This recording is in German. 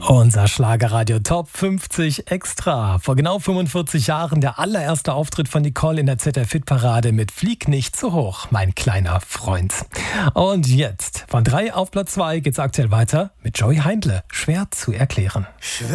Unser Schlagerradio Top 50 Extra. Vor genau 45 Jahren der allererste Auftritt von Nicole in der ZDF-Hitparade mit Flieg nicht zu hoch, mein kleiner Freund. Und jetzt, von 3 auf Platz 2 geht's aktuell weiter mit Joey Heindle. Schwer zu erklären. Schwer